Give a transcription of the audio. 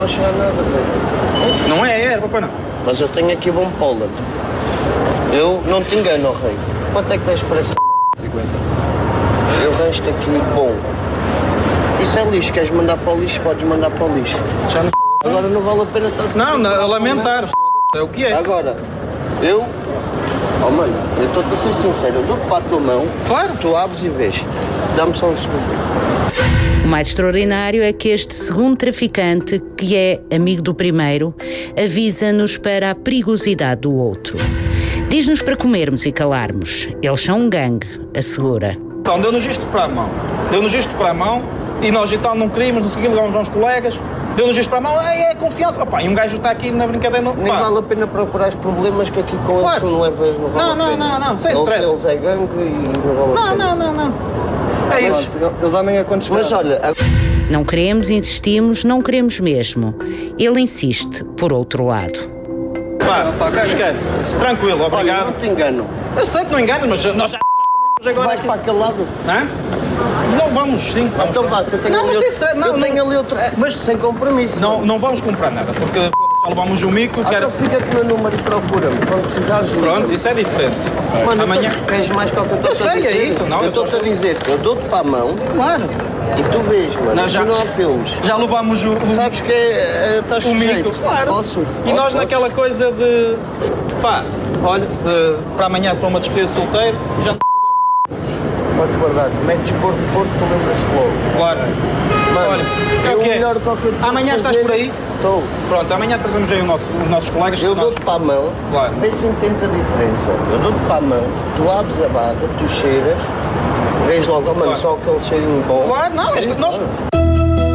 Não chegar nada, velho. Não é erva, pois não. Mas eu tenho aqui bom pólen. Eu não te engano, oh rei. Quanto é que tens para essa? 50. Eu vejo aqui bom. Isso é lixo, queres mandar para o lixo, podes mandar para o lixo. Já não... Agora não vale a pena estar... Não, a lamentar. É o que é. Agora, eu... Oh mano, eu estou-te a ser sincero, eu dou-te para a tua mão, Claro. tu abres e vês. Dá-me só um segundo. O mais extraordinário é que este segundo traficante, que é amigo do primeiro, avisa-nos para a perigosidade do outro. Diz-nos para comermos e calarmos. Eles são um gangue, assegura. Então, deu-nos isto para a mão. Deu-nos isto para a mão e nós então não queríamos, não seguimos, ligamos aos colegas. Deu-nos isto para a mão, é confiança. Opa, e um gajo está aqui na brincadeira. Não, Nem vale a pena procurar os problemas que aqui com Claro. eles não leva não, a pena. Não, sem stress. Eles é gangue e não vale a pena. Não. É isso. Eles amanhã quando chegar... Mas olha, Não queremos, insistimos, não queremos mesmo. Ele insiste, por outro lado. Pá, esquece. Tranquilo, olha, obrigado. não te engano. Eu sei que não enganas, mas nós já agora. Vais para aquele lado? Hã? Não vamos, sim. Vamos. Então vá, que eu tenho Não, ali mas outro, sem stress, não, eu não. tenho ali outro, mas sem compromisso. Não vamos comprar nada, porque já levamos o mico. Então fica com o meu número e procura-me. Quando precisares, Pronto, liga-me. isso é diferente. Mano, Amanhã. queres mais qualquer coisa? Eu sei, é isso, não, Eu eu estou-te só- a dizer que eu dou-te para a mão Claro. e tu vês, mano. Nós Aqui não há filmes. já levamos o Sabes que estás o sujeito. mico, claro. Posso? E nós Posso? naquela coisa de. Pá, olha, para amanhã para uma despedida de solteiro, já. Podes guardar. Metes Porto, tu lembras-te logo. Claro. Mano, Olha, é eu o que é. melhor que eu te posso Amanhã estás fazer- por aí? Estou. Pronto, amanhã trazemos aí os nossos colegas. Eu nós- dou-te para a mão, Claro. vê se entendes a diferença. Eu dou-te para a mão, tu abres a barra, tu cheiras, vês logo, oh, mano, Claro. só aquele cheirinho bom. Claro, não, Sim, nós